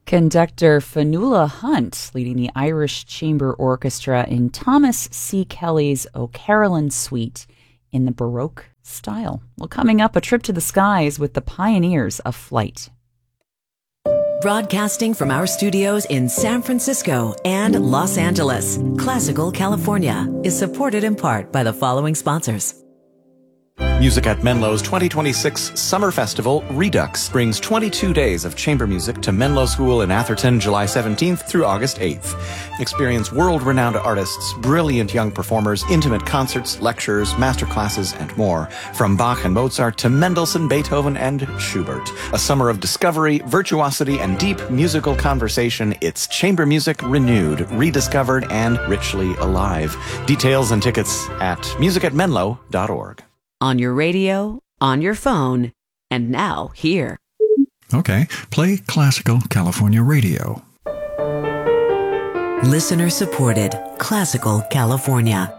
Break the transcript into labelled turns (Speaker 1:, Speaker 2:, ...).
Speaker 1: Conductor Fionnuala Hunt leading the Irish Chamber Orchestra in Thomas C. Kelly's O Carolyn Suite in the Baroque style. Well, coming up, a trip to the skies with the pioneers of flight.
Speaker 2: Broadcasting from our studios in San Francisco and Los Angeles, Classical California is supported in part by the following sponsors.
Speaker 3: Music at Menlo's 2026 Summer Festival, Redux, brings 22 days of chamber music to Menlo School in Atherton, July 17th through August 8th. Experience world-renowned artists, brilliant young performers, intimate concerts, lectures, masterclasses, and more. From Bach and Mozart to Mendelssohn, Beethoven, and Schubert. A summer of discovery, virtuosity, and deep musical conversation. It's chamber music renewed, rediscovered, and richly alive. Details and tickets at musicatmenlo.org.
Speaker 2: On your radio, on your phone, and now here.
Speaker 4: Okay, play Classical California Radio.
Speaker 2: Listener supported Classical California.